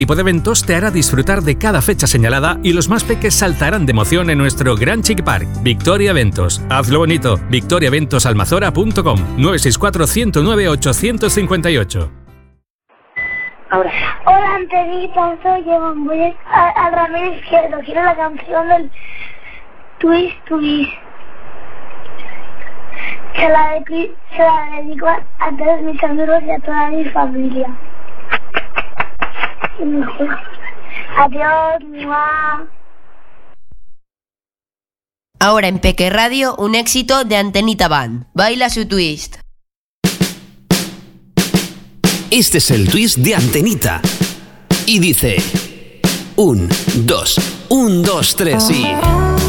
tipo de eventos te hará disfrutar de cada fecha señalada y los más peques saltarán de emoción en nuestro Gran Chiqui Park. Victoria Eventos. Hazlo bonito. victoriaeventosalmazora.com 964 109 858. Ahora. Hola, Antenita, soy Evan. Voy al Ramiro Izquierdo. Quiero la canción del Twist Twist. Se la dedico a todos mis amigos y a toda mi familia. Adiós, mamá. Ahora en Peque Radio, un éxito de Antenita Band. Baila su twist. Este es el twist de Antenita. Y dice: 1, 2, 1, 2, 3 y...